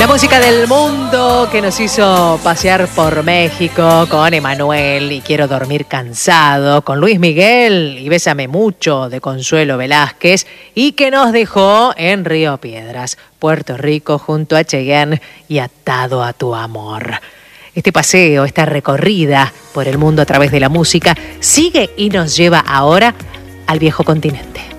La música del mundo que nos hizo pasear por México con Emanuel y Quiero dormir cansado, con Luis Miguel y Bésame mucho de Consuelo Velázquez, y que nos dejó en Río Piedras, Puerto Rico, junto a Cheyenne y Atado a tu amor. Este paseo, esta recorrida por el mundo a través de la música sigue y nos lleva ahora al viejo continente.